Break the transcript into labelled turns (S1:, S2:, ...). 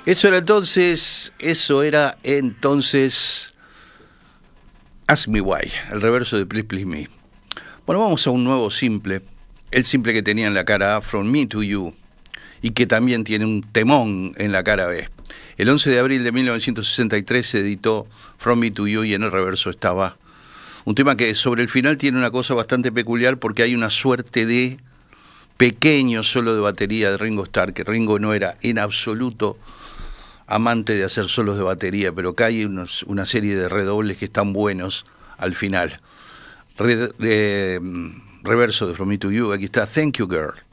S1: Eso era entonces Ask Me Why, el reverso de Please Please Me. Bueno, vamos a un nuevo simple, el simple que tenía en la cara A, From Me to You, y que también tiene un temón en la cara B. El 11 de abril de 1963 se editó From Me to You y en el reverso estaba un tema que sobre el final tiene una cosa bastante peculiar porque hay una suerte de pequeño solo de batería de Ringo Starr, que Ringo no era en absoluto amante de hacer solos de batería, pero acá hay una serie de redobles que están buenos al final. Reverso de From Me to You, aquí está Thank You Girl.